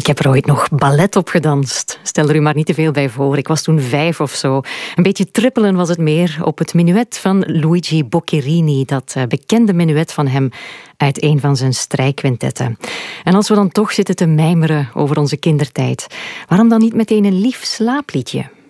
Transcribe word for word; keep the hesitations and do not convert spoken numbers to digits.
Ik heb er ooit nog ballet op gedanst. Stel er u maar niet te veel bij voor. Ik was toen vijf of zo. Een beetje trippelen was het meer op het menuet van Luigi Boccherini. Dat uh, bekende menuet van hem uit een van zijn strijkquintetten. En als we dan toch zitten te mijmeren over onze kindertijd, waarom dan niet meteen een lief slaapliedje?